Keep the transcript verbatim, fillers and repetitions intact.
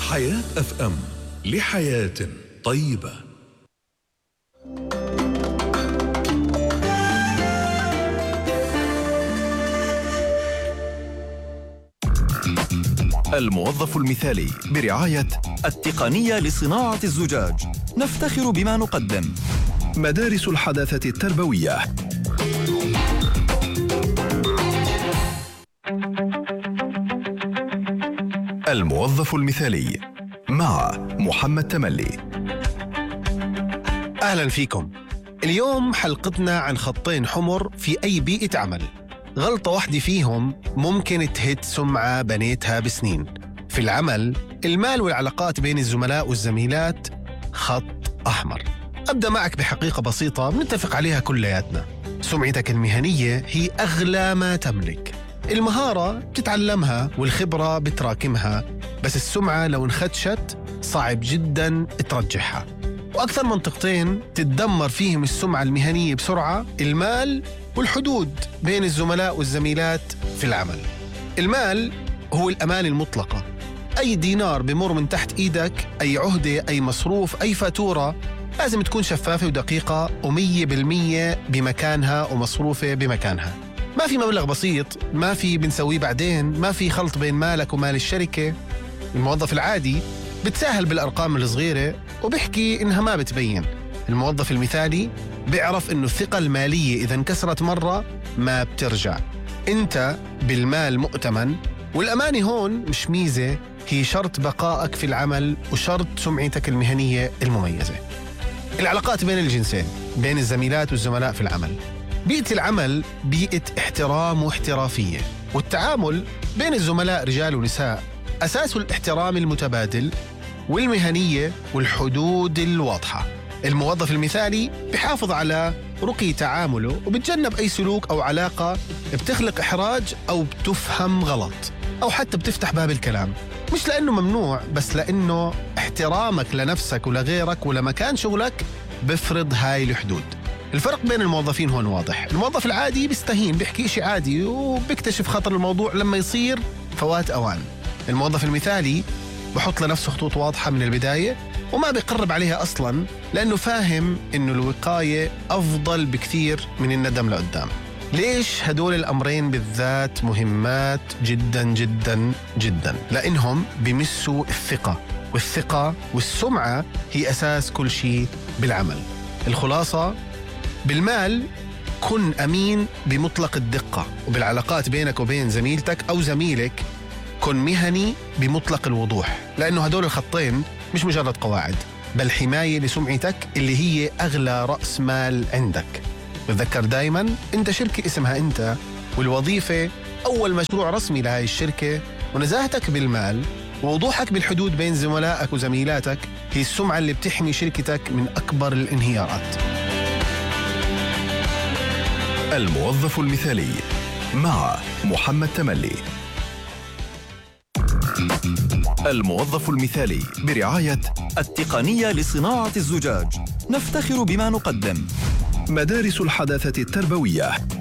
حياة أف أم، لحياة طيبة. الموظف المثالي برعاية التقنية لصناعة الزجاج. نفتخر بما نقدم. مدارس الحداثة التربوية. الموظف المثالي مع محمد تملي. أهلا فيكم. اليوم حلقتنا عن خطين حمر في أي بيئة عمل. غلطة واحدة فيهم ممكن تهد سمعة بنيتها بسنين. في العمل، المال والعلاقات بين الزملاء والزميلات خط أحمر. أبدأ معك بحقيقة بسيطة بنتفق عليها كلياتنا. سمعتك المهنية هي أغلى ما تملك. المهارة بتتعلمها والخبرة بتراكمها، بس السمعة لو انخدشت صعب جدا ترجعها. وأكثر منطقتين تتدمر فيهم السمعة المهنية بسرعة: المال والحدود بين الزملاء والزميلات في العمل. المال هو الأمان المطلقة. أي دينار بمر من تحت إيدك، أي عهدة، أي مصروف، أي فاتورة، لازم تكون شفافة ودقيقة ومية بالمية بمكانها ومصروفة بمكانها. ما في مبلغ بسيط، ما في بنسويه بعدين، ما في خلط بين مالك ومال الشركة. الموظف العادي بتساهل بالأرقام الصغيرة وبيحكي إنها ما بتبين. الموظف المثالي بيعرف إنه الثقة المالية إذا انكسرت مرة ما بترجع. أنت بالمال مؤتمن، والأمانة هون مش ميزة، هي شرط بقائك في العمل وشرط سمعتك المهنية المميزة. العلاقات بين الجنسين، بين الزميلات والزملاء في العمل. بيئة العمل بيئة احترام واحترافية، والتعامل بين الزملاء رجال ونساء أساسه الاحترام المتبادل والمهنية والحدود الواضحة. الموظف المثالي بيحافظ على رقي تعامله وبتجنب أي سلوك أو علاقة بتخلق إحراج أو بتفهم غلط أو حتى بتفتح باب الكلام، مش لأنه ممنوع، بس لأنه احترامك لنفسك ولغيرك ولمكان شغلك بفرض هاي الحدود. الفرق بين الموظفين هون واضح. الموظف العادي بيستهين، بيحكي شيء عادي وبيكتشف خطر الموضوع لما يصير فوات أوان. الموظف المثالي بحط لنفسه خطوط واضحة من البداية وما بيقرب عليها أصلاً، لأنه فاهم إنه الوقاية أفضل بكثير من الندم لقدام. ليش هدول الأمرين بالذات مهمات جداً جداً جداً؟ لأنهم بيمسوا الثقة، والثقة والسمعة هي أساس كل شيء بالعمل. الخلاصة: بالمال كن أمين بمطلق الدقة، وبالعلاقات بينك وبين زميلتك أو زميلك كن مهني بمطلق الوضوح، لأنه هدول الخطين مش مجرد قواعد، بل حماية لسمعتك اللي هي أغلى رأس مال عندك. وتذكر دايماً أنت شركة اسمها أنت، والوظيفة أول مشروع رسمي لهاي الشركة، ونزاهتك بالمال ووضوحك بالحدود بين زملائك وزميلاتك هي السمعة اللي بتحمي شركتك من أكبر الانهيارات. الموظف المثالي مع محمد تملي. الموظف المثالي برعاية التقنية لصناعة الزجاج. نفتخر بما نقدم. مدارس الحداثة التربوية.